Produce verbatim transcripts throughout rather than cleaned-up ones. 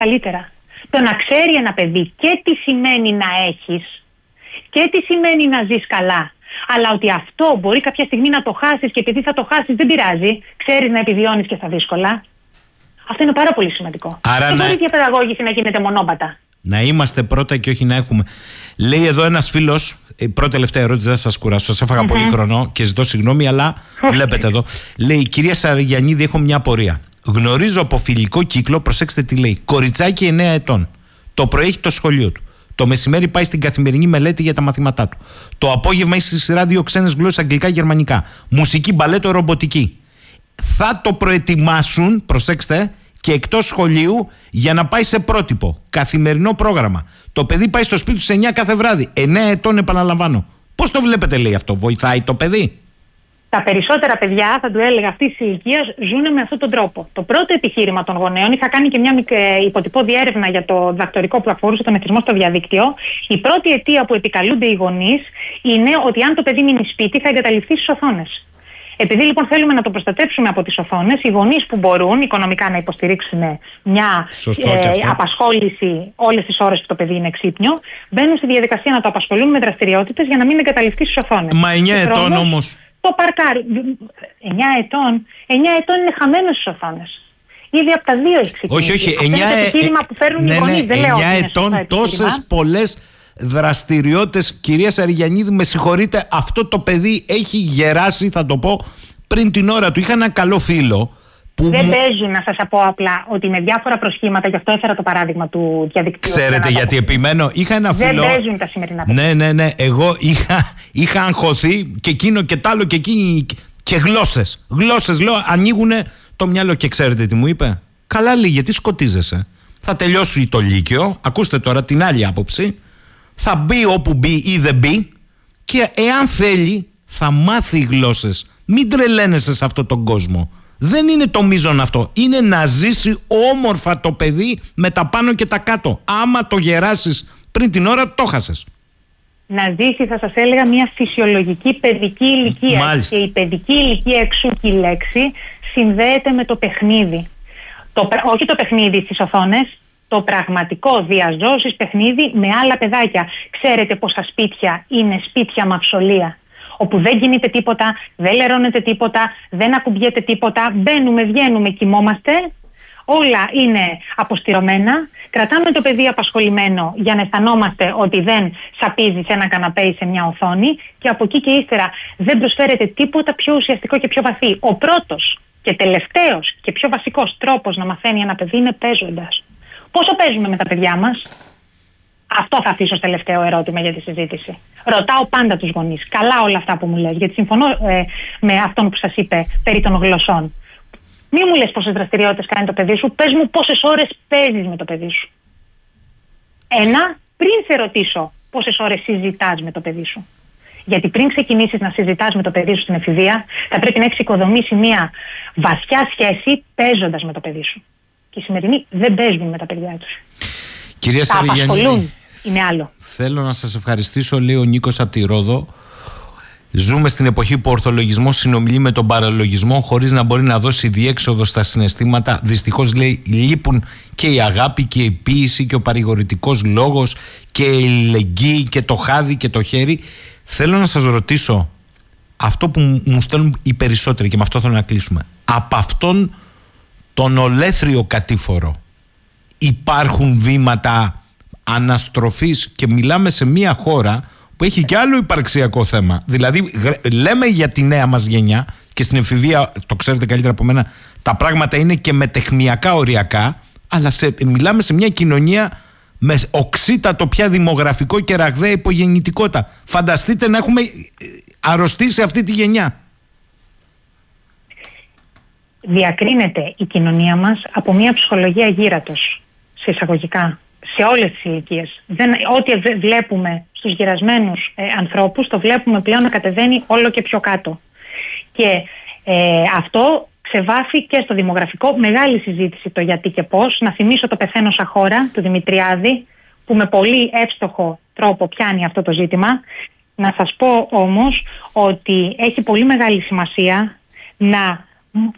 καλύτερα. Το να ξέρει ένα παιδί και τι σημαίνει να έχεις και τι σημαίνει να ζεις καλά. Αλλά ότι αυτό μπορεί κάποια στιγμή να το χάσεις και επειδή θα το χάσεις δεν πειράζει, ξέρεις να επιβιώνεις και στα δύσκολα. Αυτό είναι πάρα πολύ σημαντικό. Άρα δεν να... μπορεί η διαπαιδαγώγηση να γίνεται μονόπατα. Να είμαστε πρώτα και όχι να έχουμε. Λέει εδώ ένας φίλος, η πρώτη τελευταία ερώτηση, δεν σας κουράσω, σας έφαγα mm-hmm. πολύ χρόνο και ζητώ συγγνώμη, αλλά βλέπετε εδώ. Λέει, κυρία Σαριαννίδη, έχω μια απορία. Γνωρίζω από φιλικό κύκλο, προσέξτε τι λέει, κοριτσάκι εννέα ετών. Το πρωί έχει το σχολείο του. Το μεσημέρι πάει στην καθημερινή μελέτη για τα μαθήματά του. Το απόγευμα έχει στη σειρά δύο ξένες γλώσσες, αγγλικά, γερμανικά. Μουσική, μπαλέτο, ρομποτική. Θα το προετοιμάσουν, προσέξτε, και εκτός σχολείου για να πάει σε πρότυπο. Καθημερινό πρόγραμμα. Το παιδί πάει στο σπίτι του σε εννιά κάθε βράδυ. εννέα ετών, επαναλαμβάνω. Πώς το βλέπετε, λέει αυτό, βοηθάει το παιδί? Τα περισσότερα παιδιά, θα του έλεγα, αυτή τη ηλικία ζουν με αυτόν τον τρόπο. Το πρώτο επιχείρημα των γονέων, είχα κάνει και μια υποτυπώδη έρευνα για το διδακτορικό που αφορούσε τον εθισμό στο διαδίκτυο. Η πρώτη αιτία που επικαλούνται οι γονείς είναι ότι αν το παιδί μείνει σπίτι θα εγκαταλειφθεί στις οθόνες. Επειδή λοιπόν θέλουμε να το προστατέψουμε από τις οθόνες, οι γονείς που μπορούν οικονομικά να υποστηρίξουν μια ε, απασχόληση όλες τις ώρες που το παιδί είναι ξύπνιο, μπαίνουν στη διαδικασία να το απασχολούν με δραστηριότητες για να μην εγκαταλειφθεί στις οθόνες. Μα εννιά ετών όμως. Το παρκάρι. εννιά ετών. εννιά ετών είναι χαμένος στις οθόνες. Ήδη από τα δύο έχει ξεκινήσει. Όχι, όχι. Αυτό είναι το επιχείρημα που φέρνουν ναι, οι γονείς. Ναι, εννιά ετών, τόσες πολλές δραστηριότητες. Κυρία Σαριαννίδη, με συγχωρείτε, αυτό το παιδί έχει γεράσει, θα το πω, πριν την ώρα του. Είχα ένα καλό φίλο που δεν μου... παίζουν, να σας πω απλά, ότι με διάφορα προσχήματα, γι' αυτό έφερα το παράδειγμα του διαδικτύου. Ξέρετε γιατί το... επιμένω? Είχα ένα φίλο. Δεν παίζουν τα σημερινά παιδιά. Ναι, ναι, ναι. Εγώ είχα, είχα αγχωθεί και εκείνο και τ' άλλο και εκείνη. Και γλώσσες. Γλώσσες, λέω, ανοίγουνε το μυαλό. Και ξέρετε τι μου είπε? Καλά, λέει, γιατί σκοτίζεσαι? Θα τελειώσει το λύκειο. Ακούστε τώρα την άλλη άποψη. Θα μπει όπου μπει ή δεν μπει. Και εάν θέλει, θα μάθει γλώσσες. Μην τρελαίνεσαι σε αυτόν τον κόσμο. Δεν είναι το μείζον αυτό. Είναι να ζήσει όμορφα το παιδί με τα πάνω και τα κάτω. Άμα το γεράσεις πριν την ώρα, το χάσες. Να ζήσει, θα σας έλεγα, μια φυσιολογική παιδική ηλικία. Μάλιστα. Και η παιδική ηλικία, εξού και η λέξη, συνδέεται με το παιχνίδι. Το, όχι το παιχνίδι στις οθόνες, το πραγματικό διαζώσεις παιχνίδι με άλλα παιδάκια. Ξέρετε πόσα σπίτια είναι σπίτια μαυσολία, όπου δεν κινείται τίποτα, δεν λερώνεται τίποτα, δεν ακουμπιέται τίποτα, μπαίνουμε, βγαίνουμε, κοιμόμαστε, όλα είναι αποστηρωμένα, κρατάμε το παιδί απασχολημένο για να αισθανόμαστε ότι δεν σαπίζει σε ένα καναπέ ή σε μια οθόνη και από εκεί και ύστερα δεν προσφέρεται τίποτα πιο ουσιαστικό και πιο βαθύ. Ο πρώτος και τελευταίος και πιο βασικός τρόπος να μαθαίνει ένα παιδί είναι παίζοντας. Πόσο παίζουμε με τα παιδιά μας? Αυτό θα αφήσω ως τελευταίο ερώτημα για τη συζήτηση. Ρωτάω πάντα τους γονείς. Καλά όλα αυτά που μου λες, γιατί συμφωνώ ε, με αυτόν που σας είπε περί των γλωσσών. Μη μου λες πόσες δραστηριότητες κάνει το παιδί σου, πες μου πόσες ώρες παίζεις με το παιδί σου. Ένα, πριν σε ρωτήσω πόσες ώρες συζητάς με το παιδί σου. Γιατί πριν ξεκινήσεις να συζητάς με το παιδί σου στην εφηβεία, θα πρέπει να έχεις οικοδομήσει μια βαθιά σχέση παίζοντας με το παιδί σου. Και οι σημερινοί δεν παίζουν με τα παιδιά τους. Κυρία Σαριαννίδη, είναι άλλο. Θέλω να σας ευχαριστήσω, λέει ο Νίκος από τη Ρόδο. Ζούμε στην εποχή που ο ορθολογισμός συνομιλεί με τον παραλογισμό χωρίς να μπορεί να δώσει διέξοδο στα συναισθήματα. Δυστυχώς, λέει, λείπουν και η αγάπη και η ποίηση και ο παρηγορητικός λόγος και η λεγγύη και το χάδι και το χέρι. Θέλω να σας ρωτήσω αυτό που μου στέλνουν οι περισσότεροι και με αυτό θέλω να κλείσουμε. Από αυτόν τον ολέθριο κατήφορο υπάρχουν βήματα αναστροφής και μιλάμε σε μια χώρα που έχει και άλλο υπαρξιακό θέμα. Δηλαδή λέμε για τη νέα μας γενιά και στην εφηβεία, το ξέρετε καλύτερα από μένα, τα πράγματα είναι και μετεχμιακά οριακά, αλλά σε, μιλάμε σε μια κοινωνία με οξύτατο πια δημογραφικό και ραγδαία υπογεννητικότητα. Φανταστείτε να έχουμε αρρωστήσει αυτή τη γενιά. Διακρίνεται η κοινωνία μας από μια ψυχολογία γύρατος, σε εισαγωγικά, σε όλες τις ηλικίες. Δεν, ό,τι βλέπουμε στους γυρασμένους ε, ανθρώπους, το βλέπουμε πλέον να κατεβαίνει όλο και πιο κάτω. Και ε, αυτό ξεβάφει και στο δημογραφικό. Μεγάλη συζήτηση το γιατί και πώς. Να θυμίσω το «Πεθαίνω σαν χώρα» του Δημητριάδη, που με πολύ εύστοχο τρόπο πιάνει αυτό το ζήτημα. Να σας πω όμως ότι έχει πολύ μεγάλη σημασία να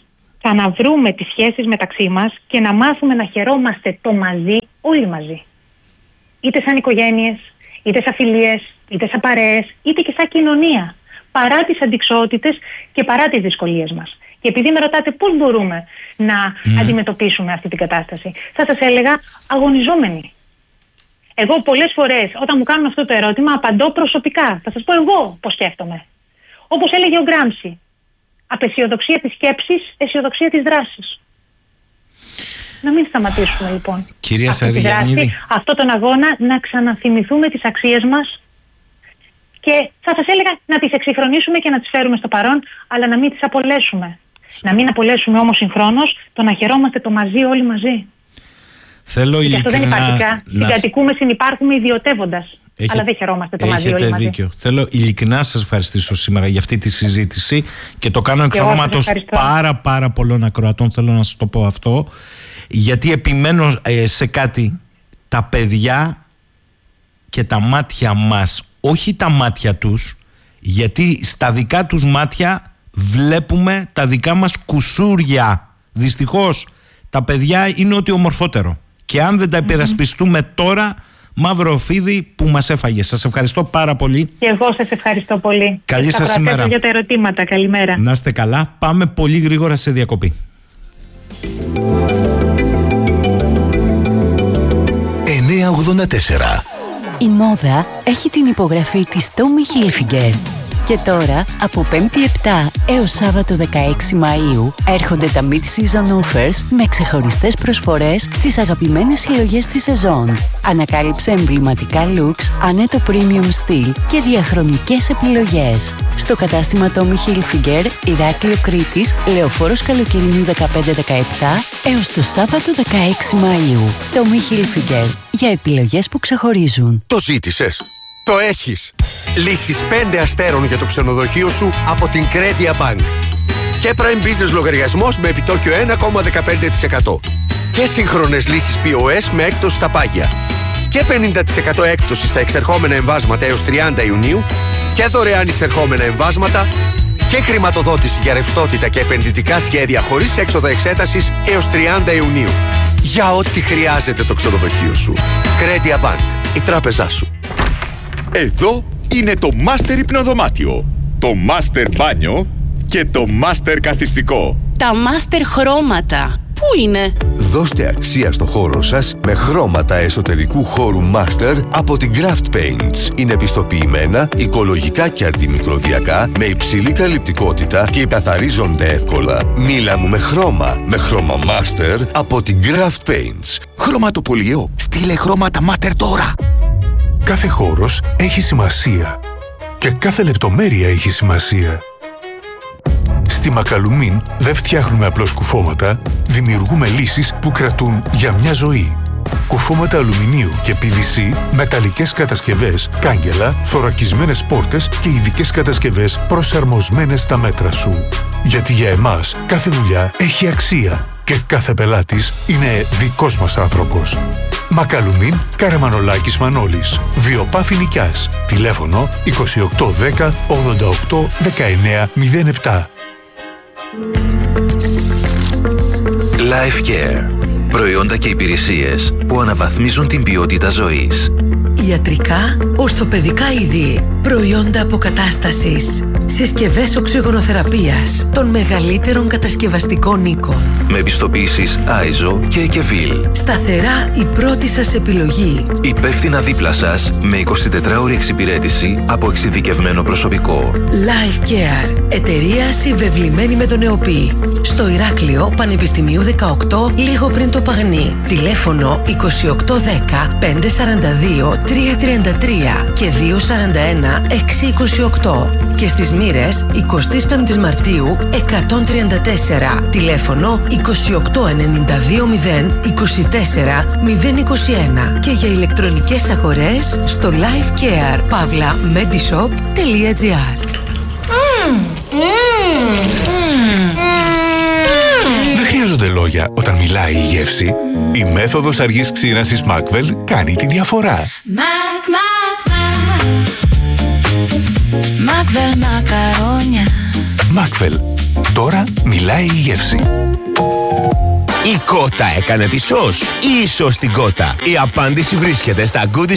ξαναβρούμε τις σχέσεις μεταξύ μας και να μάθουμε να χαιρόμαστε το μαζί, όλοι μαζί. Είτε σαν οικογένειες, είτε σαν φιλίες, είτε σαν παρέες, είτε και σαν κοινωνία. Παρά τις αντιξοότητες και παρά τις δυσκολίες μας. Και επειδή με ρωτάτε πώς μπορούμε να mm. αντιμετωπίσουμε αυτή την κατάσταση, θα σας έλεγα αγωνιζόμενοι. Εγώ πολλές φορές όταν μου κάνουν αυτό το ερώτημα απαντώ προσωπικά. Θα σας πω εγώ πώς σκέφτομαι. Όπως έλεγε ο Γκράμψη, απεσιοδοξία της σκέψης, αισιοδοξία της δράσης. Να μην σταματήσουμε λοιπόν Κυρία αυτή τη δράση, αυτό τον αγώνα, να ξαναθυμηθούμε τις αξίες μας και θα σας έλεγα να τις εξυγχρονίσουμε και να τις φέρουμε στο παρόν, αλλά να μην τις απολέσουμε. Να μην απολέσουμε όμως συγχρόνως το να χαιρόμαστε το μαζί όλοι μαζί. Θέλω και αυτό δεν να... υπάρχει. Συγκατοικούμε, συνυπάρχουμε ιδιωτεύοντας. Έχε... Αλλά δεν χαιρόμαστε το μαζί όλοι μαζί. Δίκιο. Θέλω ειλικρινά να σας ευχαριστήσω σήμερα για αυτή τη συζήτηση και το κάνω εξ ονόματος πάρα πάρα πολλών ακροατών. Θέλω να σας το πω αυτό, γιατί επιμένω ε, σε κάτι. Τα παιδιά και τα μάτια μας, όχι τα μάτια τους, γιατί στα δικά τους μάτια βλέπουμε τα δικά μας κουσούρια. Δυστυχώς τα παιδιά είναι ό,τι ομορφότερο και αν δεν τα υπερασπιστούμε mm-hmm. τώρα, μαύρο φίδι που μας έφαγε. Σας ευχαριστώ πάρα πολύ. Και εγώ σας ευχαριστώ πολύ. Καλή σας ημέρα. Για τα ερωτήματα. Καλημέρα. Να είστε καλά. Πάμε πολύ γρήγορα σε διακοπή. εννιακόσια ογδόντα τέσσερα. Η μόδα έχει την υπογραφή της Tommy Hilfiger. Και τώρα, από πέμπτη επτά έως Σάββατο δεκαέξι Μαΐου, έρχονται τα Mid-Season Offers με ξεχωριστές προσφορές στις αγαπημένες συλλογές της σεζόν. Ανακάλυψε εμβληματικά looks, ανέτο premium στυλ και διαχρονικές επιλογές. Στο κατάστημα Tommy Hilfiger, Ηράκλειο Κρήτης, Λεωφόρος Καλοκαιρινού δεκαπέντε δεκαεπτά έως το Σάββατο δεκαέξι Μαΐου. Tommy Hilfiger, για επιλογές που ξεχωρίζουν. Το ζήτησες. Το έχεις. Λύσεις πέντε αστέρων για το ξενοδοχείο σου από την Credia Bank. Και Prime Business λογαριασμός με επιτόκιο ένα κόμμα δεκαπέντε τοις εκατό. Και σύγχρονες λύσεις πι ο ες με έκπτωση στα πάγια. Και πενήντα τοις εκατό έκπτωση στα εξερχόμενα εμβάσματα έως τριάντα Ιουνίου. Και δωρεάν εισερχόμενα εμβάσματα. Και χρηματοδότηση για ρευστότητα και επενδυτικά σχέδια χωρίς έξοδα εξέτασης έως τριάντα Ιουνίου. Για ό,τι χρειάζεται το ξενοδοχείο σου. Credia Bank. Η τράπεζά σου. Εδώ είναι το Master Υπνοδωμάτιο, το Master Μπάνιο και το Master Καθιστικό. Τα Master Χρώματα. Πού είναι? Δώστε αξία στο χώρο σας με χρώματα εσωτερικού χώρου Master από την Craft Paints. Είναι πιστοποιημένα, οικολογικά και αντιμικροβιακά, με υψηλή καλυπτικότητα και καθαρίζονται εύκολα. Μίλα μου με χρώμα, με χρώμα Master από την Craft Paints. Χρωματοπολιό, στείλε χρώματα Master τώρα. Κάθε χώρος έχει σημασία και κάθε λεπτομέρεια έχει σημασία. Στη Μακαλουμίν δεν φτιάχνουμε απλώς κουφώματα, δημιουργούμε λύσεις που κρατούν για μια ζωή. Κουφώματα αλουμινίου και πι βι σι, μεταλλικές κατασκευές, κάγκελα, θωρακισμένες πόρτες και ειδικές κατασκευές προσαρμοσμένες στα μέτρα σου. Γιατί για εμάς κάθε δουλειά έχει αξία και κάθε πελάτης είναι δικός μας άνθρωπος. Μακαλουμίν, Καραμανολάκης Μανώλης. Βιοπάφη Νικιάς. Τηλέφωνο είκοσι οκτώ δέκα ογδόντα οκτώ δεκαεννέα μηδέν επτά. Life Care. Προϊόντα και υπηρεσίες που αναβαθμίζουν την ποιότητα ζωής. Ιατρικά, ορθοπαιδικά είδη, προϊόντα αποκατάστασης, συσκευές οξυγονοθεραπείας των μεγαλύτερων κατασκευαστικών οίκων. Με επιστοποιήσεις άιζο και εκεβίλ. Σταθερά η πρώτη σας επιλογή. Υπεύθυνα δίπλα σας με εικοσιτετράωρη εξυπηρέτηση από εξειδικευμένο προσωπικό. Life Care. Εταιρεία συμβεβλημένη με τον ΕΟΠΗ. Στο Ηράκλειο Πανεπιστημίου δεκαοκτώ, λίγο πριν το Παγνί. Τηλέφωνο είκοσι οκτώ δέκα πεντακόσια σαράντα δύο τριακόσια τριάντα τρία και διακόσια σαράντα ένα εξακόσια είκοσι οκτώ. Και στις Μοίρες εικοστή πέμπτη Μαρτίου εκατόν τριάντα τέσσερα. Τηλέφωνο είκοσι οκτώ ενενήντα δύο μηδέν είκοσι τέσσερα μηδέν είκοσι ένα. Και για ηλεκτρονικές αγορές στο lifecare pavla medishop τελεία gr. Δεν χρειάζονται λόγια όταν μιλάει η γεύση. Η μέθοδος αργής ξύρανσης Macvel κάνει τη διαφορά. Macvel μακαρόνια. Macvel. Τώρα μιλάει η γεύση. Η κότα έκανε τη σως ή η σως την κότα? Η απάντηση βρίσκεται στα Goodies